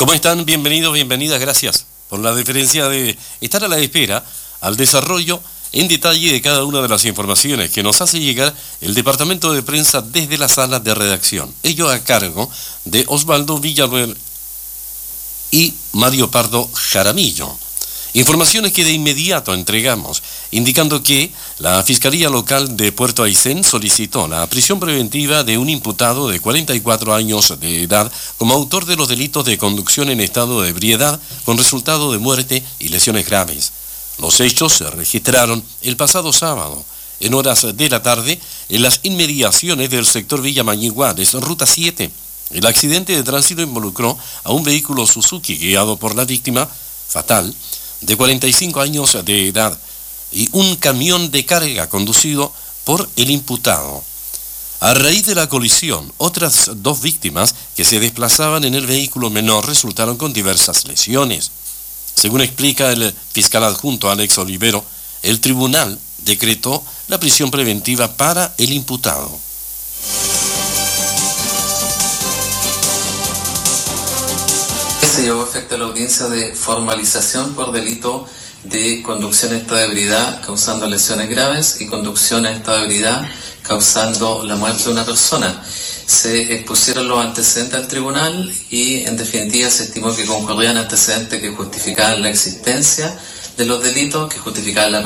¿Cómo están? Bienvenidos, bienvenidas, gracias por la deferencia de estar a la espera al desarrollo en detalle de cada una de las informaciones que nos hace llegar el Departamento de Prensa desde la sala de redacción. Ello a cargo de Osvaldo Villanueva y Mario Pardo Jaramillo. Informaciones que de inmediato entregamos, indicando que la Fiscalía Local de Puerto Aysén solicitó la prisión preventiva de un imputado de 44 años de edad como autor de los delitos de conducción en estado de ebriedad con resultado de muerte y lesiones graves. Los hechos se registraron el pasado sábado, en horas de la tarde, en las inmediaciones del sector Villa Mañiguales, Ruta 7. El accidente de tránsito involucró a un vehículo Suzuki guiado por la víctima, fatal, de 45 años de edad, y un camión de carga conducido por el imputado. A raíz de la colisión, otras dos víctimas que se desplazaban en el vehículo menor resultaron con diversas lesiones. Según explica el fiscal adjunto Alex Olivero, el tribunal decretó la prisión preventiva para el imputado. Se llevó a efecto la audiencia de formalización por delito de conducción en estado de ebriedad causando lesiones graves y conducción en estado de ebriedad causando la muerte de una persona. Se expusieron los antecedentes al tribunal y en definitiva se estimó que concurrían antecedentes que justificaban la existencia de los delitos, que justificaban la